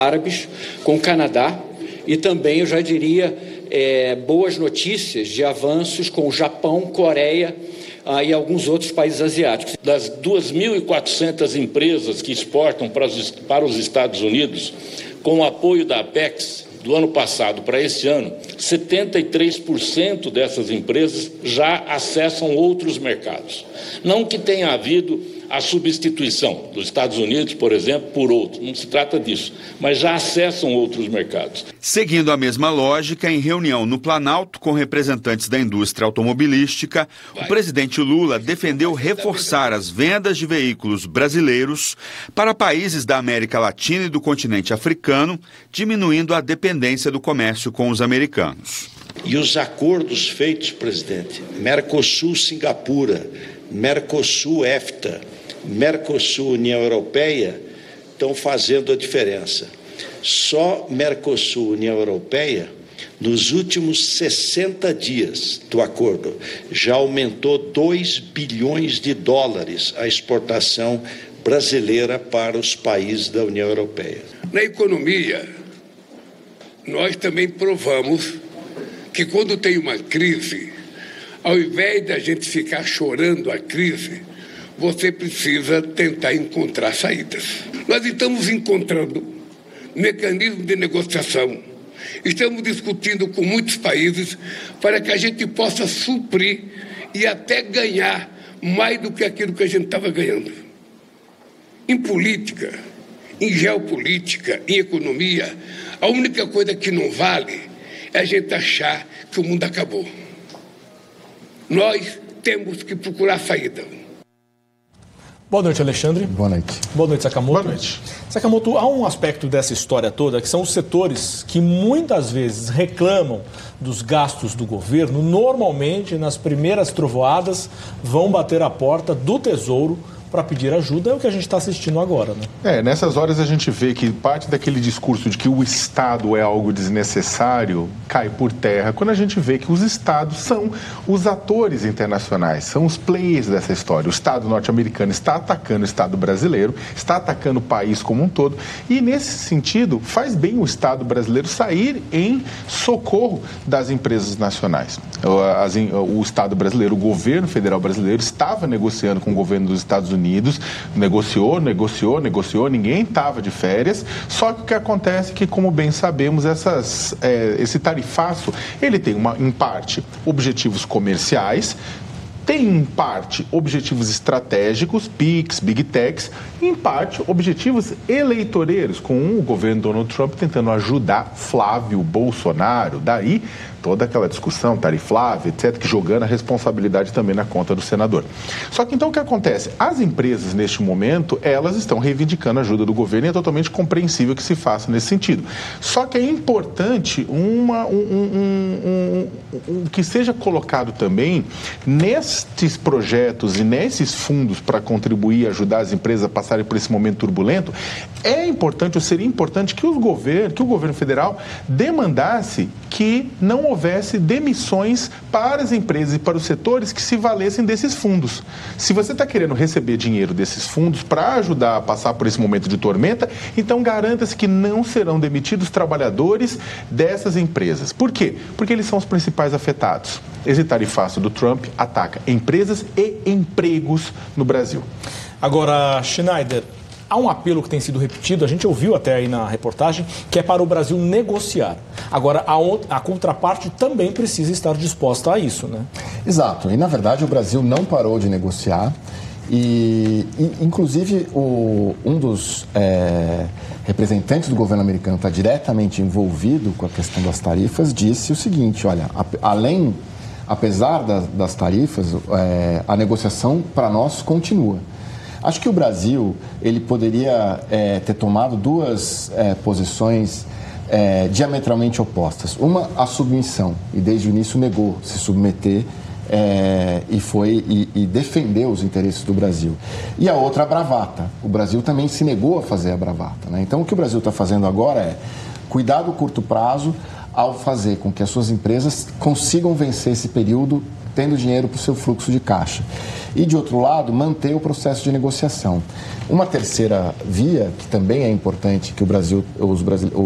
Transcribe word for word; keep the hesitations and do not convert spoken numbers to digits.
árabes, com o Canadá e também, eu já diria, é, boas notícias de avanços com o Japão, Coreia ah, e alguns outros países asiáticos. Das duas mil e quatrocentas empresas que exportam para os, para os Estados Unidos, com o apoio da Apex, do ano passado para esse ano, setenta e três por cento dessas empresas já acessam outros mercados. Não que tenha havido a substituição dos Estados Unidos, por exemplo, por outros. Não se trata disso, mas já acessam outros mercados. Seguindo a mesma lógica, em reunião no Planalto com representantes da indústria automobilística, o presidente Lula defendeu reforçar as vendas de veículos brasileiros para países da América Latina e do continente africano, diminuindo a dependência do comércio com os americanos. E os acordos feitos, presidente, Mercosul-Singapura, Mercosul-EFTA, Mercosul-União Europeia, estão fazendo a diferença. Só Mercosul-União Europeia, nos últimos sessenta dias do acordo, já aumentou dois bilhões de dólares a exportação brasileira para os países da União Europeia. Na economia, nós também provamos que quando tem uma crise, ao invés da gente ficar chorando a crise, você precisa tentar encontrar saídas. Nós estamos encontrando mecanismos de negociação. Estamos discutindo com muitos países para que a gente possa suprir e até ganhar mais do que aquilo que a gente estava ganhando. Em política, em geopolítica, em economia, a única coisa que não vale é a gente achar que o mundo acabou. Nós temos que procurar saída. Boa noite, Alexandre. Boa noite. Boa noite, Sakamoto. Boa noite. Sakamoto, há um aspecto dessa história toda que são os setores que muitas vezes reclamam dos gastos do governo. Normalmente, nas primeiras trovoadas, vão bater a porta do Tesouro para pedir ajuda, é o que a gente está assistindo agora, né? É, nessas horas a gente vê que parte daquele discurso de que o Estado é algo desnecessário cai por terra quando a gente vê que os Estados são os atores internacionais, são os players dessa história. O Estado norte-americano está atacando o Estado brasileiro, está atacando o país como um todo e, nesse sentido, faz bem o Estado brasileiro sair em socorro das empresas nacionais. As, o Estado brasileiro, o governo federal brasileiro estava negociando com o governo dos Estados Unidos Unidos, negociou, negociou, negociou, ninguém estava de férias, só que o que acontece é que, como bem sabemos, essas, é, esse tarifaço, ele tem, uma, em parte, objetivos comerciais, tem, em parte, objetivos estratégicos, P I Cs, Big Techs, e, em parte, objetivos eleitoreiros, com o governo Donald Trump tentando ajudar Flávio Bolsonaro, daí toda aquela discussão, tarifável, etcétera, que jogando a responsabilidade também na conta do senador. Só que então o que acontece? As empresas, neste momento, elas estão reivindicando a ajuda do governo e é totalmente compreensível que se faça nesse sentido. Só que é importante uma, um, um, um, um, um, que seja colocado também nestes projetos e nesses fundos para contribuir e ajudar as empresas a passarem por esse momento turbulento, é importante, ou seria importante que, os governos, que o governo federal demandasse que não houvesse demissões para as empresas e para os setores que se valessem desses fundos. Se você está querendo receber dinheiro desses fundos para ajudar a passar por esse momento de tormenta, então garanta-se que não serão demitidos trabalhadores dessas empresas. Por quê? Porque eles são os principais afetados. Esse tarifaço do Trump ataca empresas e empregos no Brasil. Agora, Schneider, há um apelo que tem sido repetido, a gente ouviu até aí na reportagem, que é para o Brasil negociar. Agora, a, a contraparte também precisa estar disposta a isso, né? Exato. E, na verdade, o Brasil não parou de negociar. E, e inclusive, o, um dos é, representantes do governo americano está diretamente envolvido com a questão das tarifas, disse o seguinte, olha, a, além, apesar das, das tarifas, é, a negociação para nós continua. Acho que o Brasil ele poderia é, ter tomado duas é, posições é, diametralmente opostas. Uma, a submissão, e desde o início negou se submeter é, e, foi, e, e defendeu os interesses do Brasil. E a outra, a bravata. O Brasil também se negou a fazer a bravata, né? Então, o que o Brasil está fazendo agora é cuidar do curto prazo, ao fazer com que as suas empresas consigam vencer esse período tendo dinheiro para o seu fluxo de caixa. E, de outro lado, manter o processo de negociação. Uma terceira via, que também é importante que o Brasil, os brasileiros